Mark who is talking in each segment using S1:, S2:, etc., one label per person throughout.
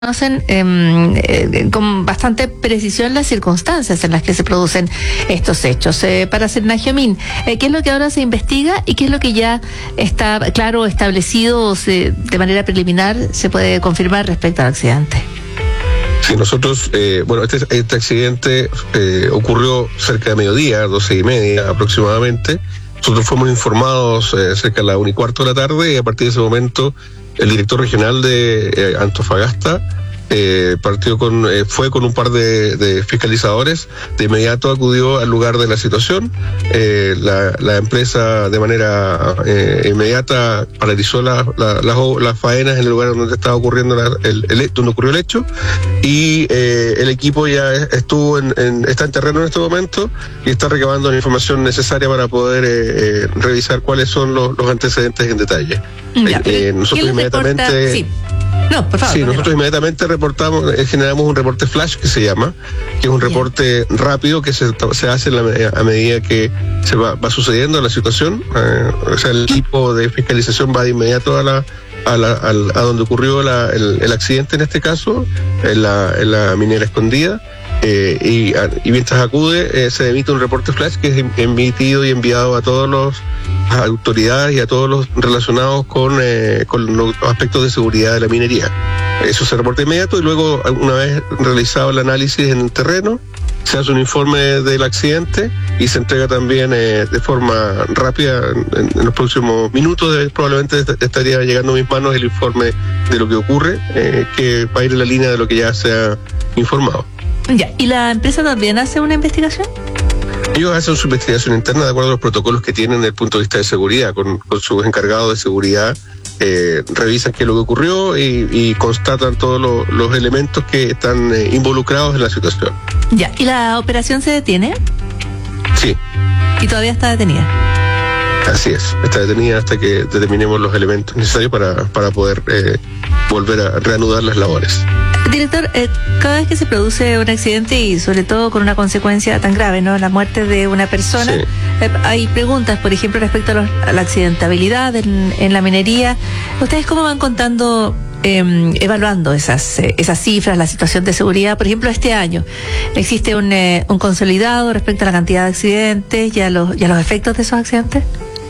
S1: conocen con bastante precisión las circunstancias en las que se producen estos hechos. Para Senagio-Min, ¿qué es lo que ahora se investiga y qué es lo que ya está claro, establecido o de manera preliminar se puede confirmar respecto al accidente?
S2: Sí, nosotros, este accidente ocurrió cerca de mediodía, 12:30 aproximadamente. Nosotros fuimos informados cerca de las 1:15 de la tarde y a partir de ese momento el director regional de Antofagasta fue con un par de fiscalizadores. De inmediato acudió al lugar de la situación. La empresa de manera inmediata paralizó las faenas en el lugar donde estaba ocurriendo donde ocurrió el hecho, y el equipo ya está en terreno en este momento y está recabando la información necesaria para poder revisar cuáles son los antecedentes en detalle. Nosotros inmediatamente...
S1: Sí. No, por favor.
S2: Sí, nosotros inmediatamente generamos un reporte flash que se llama, que es un reporte rápido que se hace a medida que se va sucediendo la situación. O sea, el equipo de fiscalización va de inmediato a donde ocurrió el accidente, en este caso, en la minera Escondida. Y mientras acude, se emite un reporte flash que es emitido y enviado a todas las autoridades y a todos los relacionados con los aspectos de seguridad de la minería. Eso se reporta inmediato y luego, una vez realizado el análisis en el terreno, se hace un informe del accidente y se entrega también de forma rápida. En los próximos minutos probablemente estaría llegando a mis manos el informe de lo que ocurre, que va a ir en la línea de lo que ya se ha informado.
S1: Ya, ¿y la empresa también hace una investigación?
S2: Ellos hacen su investigación interna de acuerdo a los protocolos que tienen desde el punto de vista de seguridad, con sus encargados de seguridad. Revisan qué es lo que ocurrió y constatan todos los elementos que están involucrados en la situación.
S1: Ya, ¿y la operación se detiene?
S2: Sí.
S1: ¿Y todavía está detenida?
S2: Así es, está detenida hasta que determinemos los elementos necesarios para poder volver a reanudar las labores.
S1: Director, cada vez que se produce un accidente y sobre todo con una consecuencia tan grave, ¿no?, la muerte de una persona, sí, hay preguntas, por ejemplo, respecto a la accidentabilidad en la minería. ¿Ustedes cómo van contando, evaluando esas cifras, la situación de seguridad? Por ejemplo, este año, ¿existe un consolidado respecto a la cantidad de accidentes y a los efectos de esos accidentes?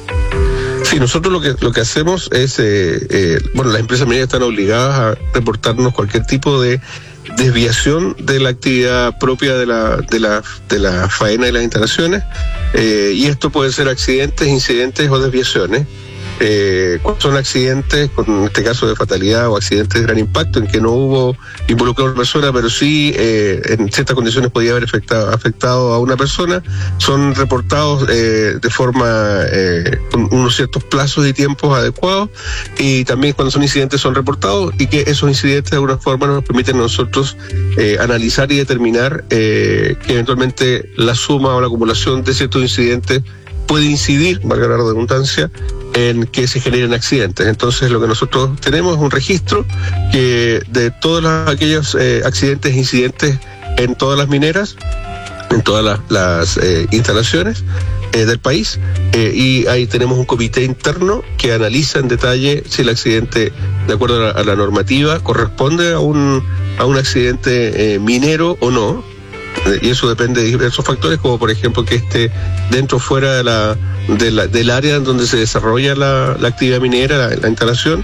S2: Sí, nosotros lo que hacemos es, las empresas mineras están obligadas a reportarnos cualquier tipo de desviación de la actividad propia de la faena y las instalaciones, y esto puede ser accidentes, incidentes o desviaciones. Cuando son accidentes, en este caso de fatalidad o accidentes de gran impacto, en que no hubo involucrado a una persona, pero sí en ciertas condiciones podía haber afectado a una persona, son reportados de forma con unos ciertos plazos y tiempos adecuados, y también cuando son incidentes son reportados, y que esos incidentes de alguna forma nos permiten a nosotros analizar y determinar que eventualmente la suma o la acumulación de ciertos incidentes puede incidir, valga la redundancia, en que se generen accidentes. Entonces, lo que nosotros tenemos es un registro de todos aquellos accidentes e incidentes en todas las mineras, en todas las instalaciones del país, y ahí tenemos un comité interno que analiza en detalle si el accidente, de acuerdo a la normativa, corresponde a un accidente minero o no. Y eso depende de diversos factores, como por ejemplo que esté dentro o fuera del área en donde se desarrolla la actividad minera, la instalación,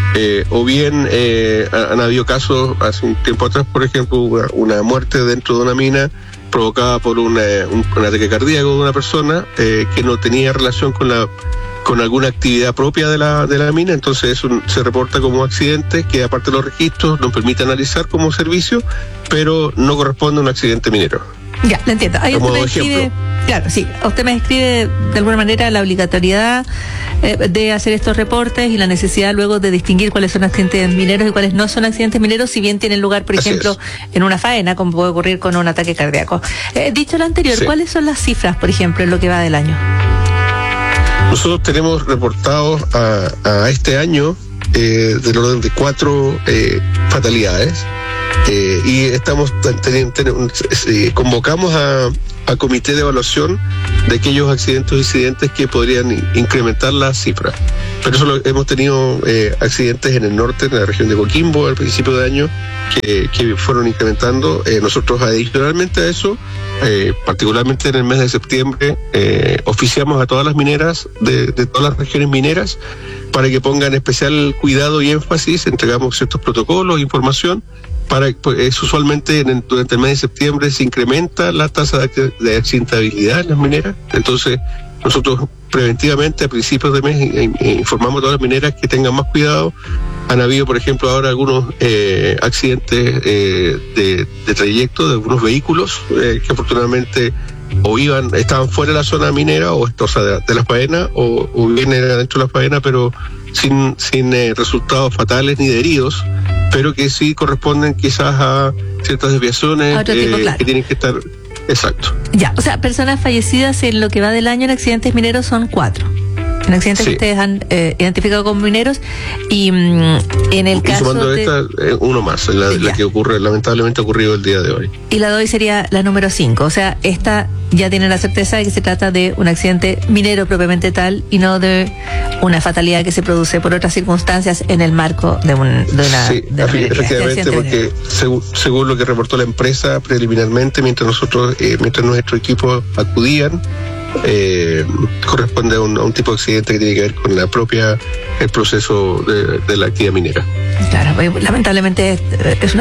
S2: o bien han habido casos hace un tiempo atrás, por ejemplo, una muerte dentro de una mina provocada por un ataque cardíaco de una persona que no tenía relación con alguna actividad propia de la mina. Entonces eso se reporta como accidente, que aparte de los registros nos permite analizar como servicio, pero no corresponde a un accidente minero.
S1: Ya, lo entiendo. Ahí usted me escribe, claro, sí, usted me escribe de alguna manera la obligatoriedad de hacer estos reportes y la necesidad luego de distinguir cuáles son accidentes mineros y cuáles no son accidentes mineros, si bien tienen lugar, por ejemplo, en una faena, como puede ocurrir con un ataque cardíaco. Dicho lo anterior, sí, ¿cuáles son las cifras, por ejemplo, en lo que va del año?
S2: Nosotros tenemos reportados a este año del orden de 4 fatalidades, y estamos convocamos a comité de evaluación de aquellos accidentes o incidentes que podrían incrementar la cifra. Pero eso hemos tenido accidentes en el norte, en la región de Coquimbo, al principio de año, que fueron incrementando. Nosotros, adicionalmente a eso, particularmente en el mes de septiembre, oficiamos a todas las mineras de todas las regiones mineras para que pongan especial cuidado y énfasis. Entregamos ciertos protocolos, información, usualmente durante el mes de septiembre se incrementa la tasa de accidentabilidad en las mineras. Entonces, nosotros preventivamente a principios de mes informamos a todas las mineras que tengan más cuidado. Han habido, por ejemplo, ahora algunos accidentes de trayecto de algunos vehículos que afortunadamente estaban fuera de la zona minera o sea, de la faena o vienen adentro de la faena, pero sin resultados fatales ni de heridos, pero que sí corresponden quizás a ciertas desviaciones que tienen que estar. Exacto.
S1: Ya, o sea, personas fallecidas en lo que va del año en accidentes mineros son 4. En accidentes que ustedes han identificado como mineros, y en el caso
S2: sumando
S1: de
S2: esta, uno más, la que lamentablemente ha ocurrido el día de hoy.
S1: Y la de hoy sería la número 5, o sea, esta ya tiene la certeza de que se trata de un accidente minero propiamente tal y no de una fatalidad que se produce por otras circunstancias en el marco de una
S2: efectivamente, porque según lo que reportó la empresa preliminarmente, mientras nuestro equipo acudían, corresponde a un tipo de accidente que tiene que ver con el proceso de la actividad minera.
S1: Claro, lamentablemente es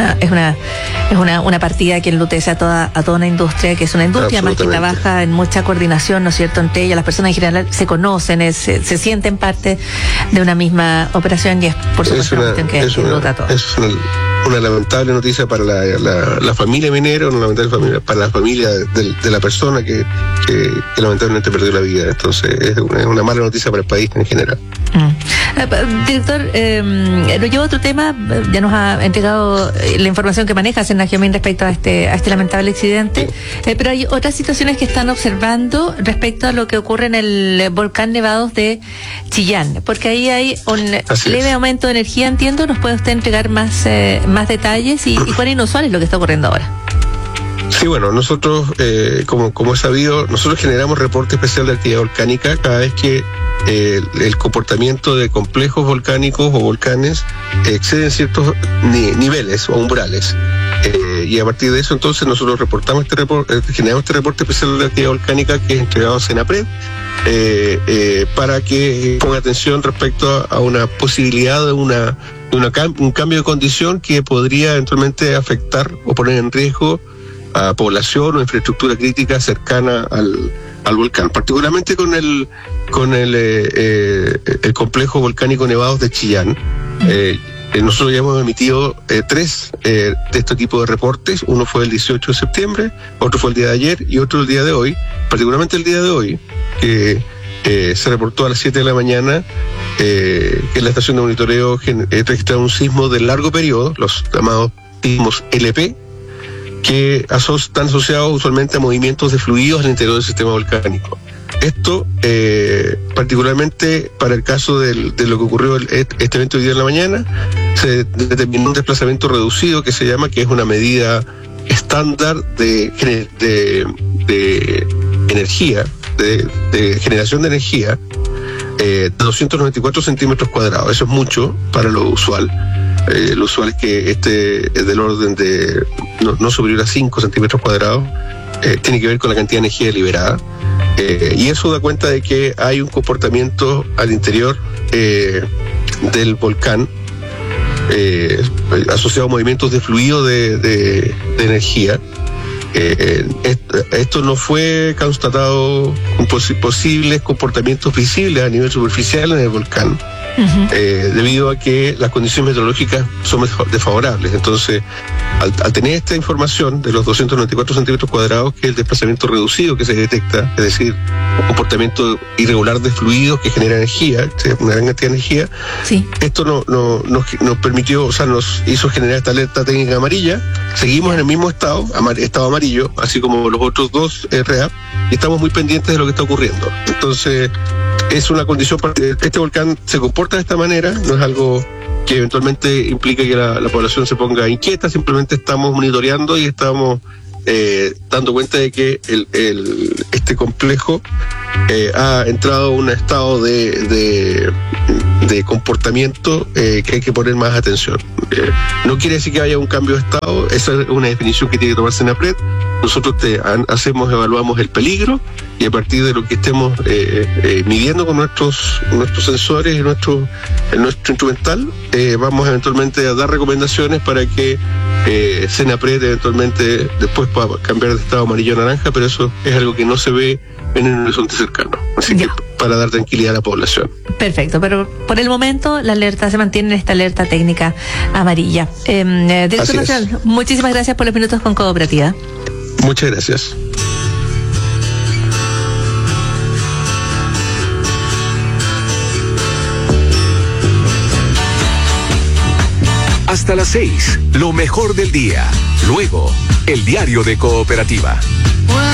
S1: una partida que enlutece a toda una industria, que es una industria más que trabaja en mucha coordinación, ¿no es cierto?, entre ellas. Las personas en general se conocen, se sienten parte de una misma operación, y es por supuesto una cuestión que enluta a todos.
S2: Es una lamentable noticia para la familia minera, una lamentable para la familia de la persona que lamentablemente perdió la vida. Entonces es una mala noticia para el país en general.
S1: Director, lo llevo a otro tema. Ya nos ha entregado la información que maneja Senagiomín respecto a este lamentable accidente, pero hay otras situaciones que están observando respecto a lo que ocurre en el volcán Nevados de Chillán, porque ahí hay un leve aumento de energía, entiendo. ¿Nos puede usted entregar más detalles y cuán inusual es lo que está ocurriendo ahora?
S2: Sí, bueno, nosotros, como es sabido, nosotros generamos reporte especial de actividad volcánica cada vez que el comportamiento de complejos volcánicos o volcanes exceden ciertos niveles o umbrales. Y a partir de eso, entonces, nosotros reportamos generamos este reporte especial de actividad volcánica que es entregado a Senapred, para que ponga atención respecto a una posibilidad de un cambio de condición que podría eventualmente afectar o poner en riesgo a población o infraestructura crítica cercana al volcán, particularmente con el complejo volcánico Nevados de Chillán. Nosotros ya hemos emitido 3 de este tipo de reportes. Uno fue el 18 de septiembre, otro fue el día de ayer y otro el día de hoy. Particularmente el día de hoy, que se reportó a las 7 de la mañana que en la estación de monitoreo registraron un sismo de largo periodo, los llamados sismos LP, que están asociados usualmente a movimientos de fluidos en el interior del sistema volcánico. Esto, particularmente para el caso de lo que ocurrió este evento hoy día en la mañana, se determinó un desplazamiento reducido que es una medida estándar de energía, de generación de energía, de 294 centímetros cuadrados. Eso es mucho para lo usual. Lo usual es que es del orden de no superior a 5 centímetros cuadrados. Tiene que ver con la cantidad de energía liberada. Y eso da cuenta de que hay un comportamiento al interior del volcán asociado a movimientos de fluido de energía. Esto no fue constatado con posibles comportamientos visibles a nivel superficial en el volcán, debido a que las condiciones meteorológicas son desfavorables. Entonces, al tener esta información de los 294 centímetros cuadrados, que es el desplazamiento reducido que se detecta, es decir, un comportamiento irregular de fluidos que genera energía, una gran cantidad de energía, esto nos permitió, o sea, nos hizo generar esta alerta técnica amarilla. Seguimos en el mismo estado amarillo, así como los otros 2 RA, y estamos muy pendientes de lo que está ocurriendo. Entonces, es una condición, este volcán se comporta de esta manera, no es algo que eventualmente implica que la población se ponga inquieta, simplemente estamos monitoreando y estamos dando cuenta de que este complejo ha entrado a un estado de comportamiento que hay que poner más atención. No quiere decir que haya un cambio de estado, esa es una definición que tiene que tomarse Senapred. Nosotros evaluamos el peligro, y a partir de lo que estemos midiendo con nuestros sensores y nuestro instrumental, vamos evalualmente a dar recomendaciones para que Senapred eventualmente después pueda cambiar de estado amarillo a naranja, pero eso es algo que no se ve en el horizonte cercano. Así que para dar tranquilidad a la población.
S1: Perfecto, pero por el momento la alerta se mantiene en esta alerta técnica amarilla. Director Nacional, muchísimas gracias por los minutos con Cooperativa.
S2: Muchas gracias.
S3: Hasta las 6, lo mejor del día. Luego, el diario de Cooperativa.